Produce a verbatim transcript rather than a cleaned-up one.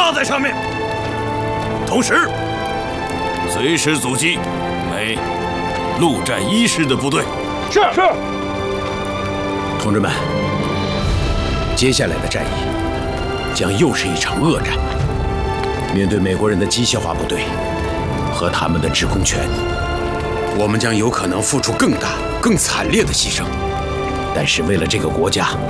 插在上面，同时随时阻击美陆战一师的部队。 是是。 同志们，接下来的战役将又是一场恶战。面对美国人的机械化部队和他们的制空权，我们将有可能付出更大、更惨烈的牺牲。但是为了这个国家，